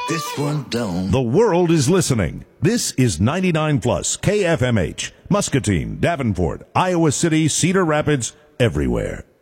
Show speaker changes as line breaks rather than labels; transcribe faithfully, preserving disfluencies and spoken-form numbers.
this one down.
The world is listening. This is ninety-nine plus K F M H, Muscatine, Davenport, Iowa City, Cedar Rapids, everywhere.